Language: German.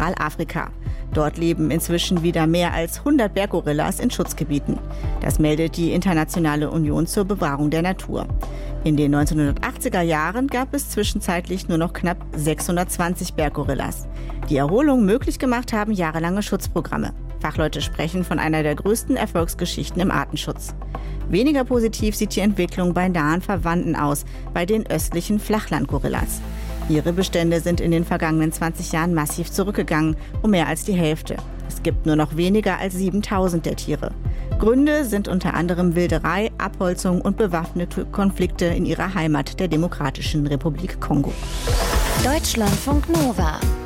Zentralafrika. Dort leben inzwischen wieder mehr als 100 Berggorillas in Schutzgebieten. Das meldet die Internationale Union zur Bewahrung der Natur. In den 1980er Jahren gab es zwischenzeitlich nur noch knapp 620 Berggorillas. Die Erholung möglich gemacht haben jahrelange Schutzprogramme. Fachleute sprechen von einer der größten Erfolgsgeschichten im Artenschutz. Weniger positiv sieht die Entwicklung bei nahen Verwandten aus, bei den östlichen Flachlandgorillas. Ihre Bestände sind in den vergangenen 20 Jahren massiv zurückgegangen, um mehr als die Hälfte. Es gibt nur noch weniger als 7000 der Tiere. Gründe sind unter anderem Wilderei, Abholzung und bewaffnete Konflikte in ihrer Heimat, der Demokratischen Republik Kongo. Deutschlandfunk Nova